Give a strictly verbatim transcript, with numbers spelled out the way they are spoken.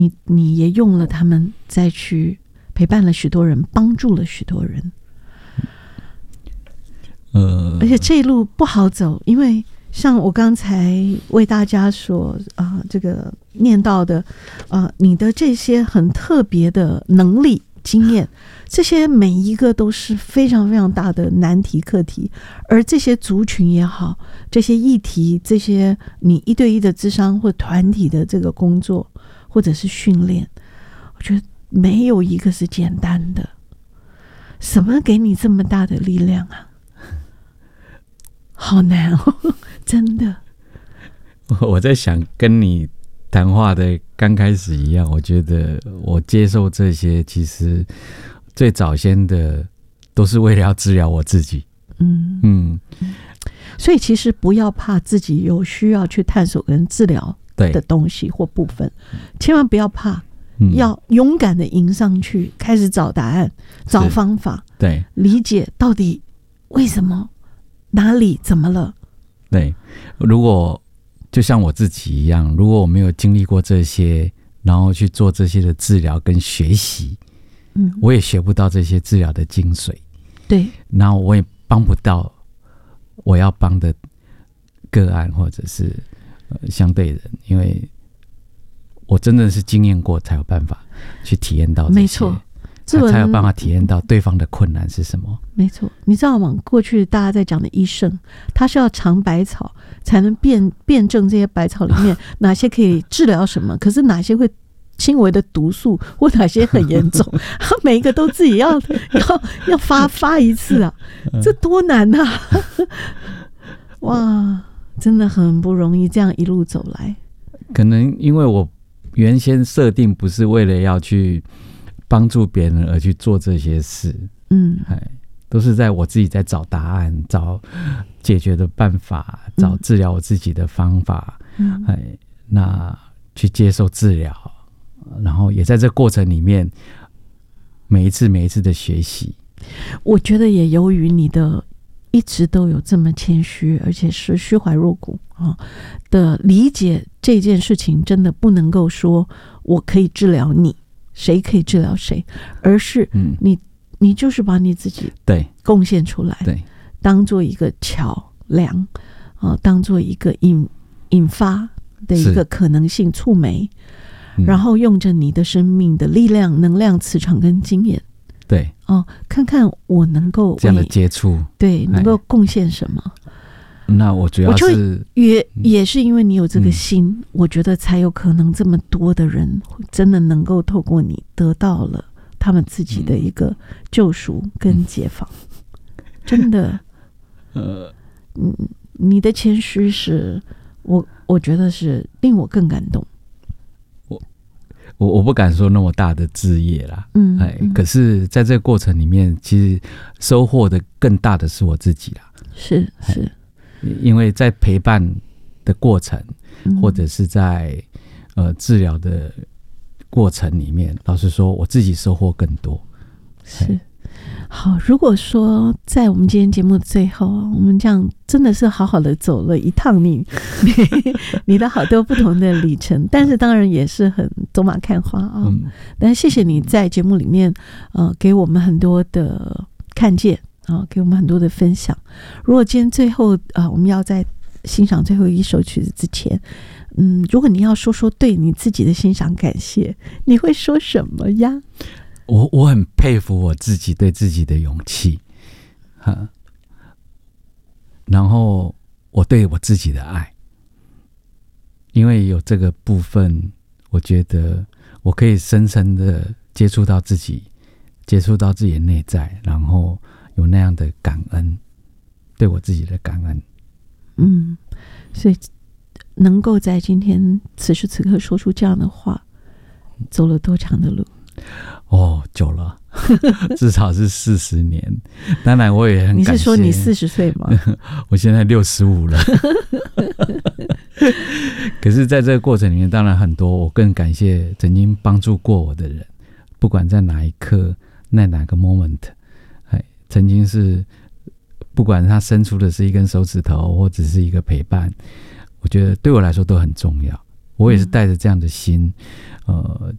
你你也用了他们再去陪伴了许多人，帮助了许多人。呃，而且这一路不好走，因为像我刚才为大家所啊、呃、这个念到的啊、呃，你的这些很特别的能力经验，这些每一个都是非常非常大的难题课题，而这些族群也好，这些议题，这些你一对一的咨商或团体的这个工作或者是训练，我觉得没有一个是简单的。什么给你这么大的力量啊？好难哦，真的。 我在想跟你谈话的刚开始一样，我觉得我接受这些，其实最早先的都是为了要治疗我自己。嗯嗯， 所以其实不要怕自己有需要去探索跟治疗的东西或部分，千万不要怕，嗯、要勇敢的迎上去，开始找答案，找方法， 对， 理解到底为什么。哪里怎么了？ 对，如果就像我自己一样，如果我没有经历过这些，然后去做这些的治疗跟学习，嗯，我也学不到这些治疗的精髓。 对， 然后我也帮不到我要帮的个案或者是、呃、相对人，因为我真的是经验过，才有办法去体验到这些。 没错。 他才有办法体验到对方的困难是什么。 没错，你知道吗？过去大家在讲的医生，他是要尝百草才能辨辨证这些百草里面哪些可以治疗什么，可是哪些会轻微的毒素，或哪些很严重，他每一个都自己要要要发发一次啊，这多难啊！哇，真的很不容易，这样一路走来。 可能因为我原先设定不是为了要去帮助别人而去做这些事，嗯，都是在我自己在找答案、找解决的办法、找治疗我自己的方法，嗯，那去接受治疗，然后也在这过程里面，每一次每一次的学习。 我觉得也由于你的一直都有这么谦虚，而且是虚怀若谷啊的理解这件事情，真的不能够说我可以治疗你。谁可以治疗谁，而是你、嗯、你就是把你自己对贡献出来， 对， 当做一个桥梁啊，当做一个引引发的一个可能性触媒、嗯，然后用着你的生命的力量、能量、磁场跟经验， 对哦，看看我能够这样的接触， 对，能够贡献什么。 那我主要是也也是因为你有这个心、嗯，我觉得才有可能这么多的人真的能够透过你得到了他们自己的一个救赎跟解放。嗯、真的，呃，嗯，你的谦虚是我我觉得是令我更感动。 我我我不敢说那么大的志业啦，嗯，哎，可是在这个过程里面，其实收获的更大的是我自己啦， 是是。 因为在陪伴的过程，嗯、或者是在呃治疗的过程里面，老实说，我自己收获更多。 是好，如果说在我们今天节目的最后，我们这样真的是好好的走了一趟你你你的好多不同的里程，但是当然也是很走马看花啊、哦嗯。但谢谢你在节目里面呃给我们很多的看见。啊，给我们很多的分享。如果今天最后啊、呃，我们要在欣赏最后一首曲子之前，嗯，如果你要说说对你自己的欣赏感谢，你会说什么呀？ 我我很佩服我自己对自己的勇气，哈，然后我对我自己的爱，因为有这个部分，我觉得我可以深深的接触到自己，接触到自己的内在，然后有那样的感恩，对我自己的感恩。 嗯，所以能够在今天此时此刻说出这样的话，走了多长的路？ 哦，久了，至少是四十年。当然，我也很感谢。 你是说你四十岁吗？ 我现在六十五了。可是，在这个过程里面，当然很多，我更感谢曾经帮助过我的人，不管在哪一刻，在哪个 moment。曾经是不管他伸出的是一根手指头或只是一个陪伴，我觉得对我来说都很重要。 我也是带着这样的心，呃，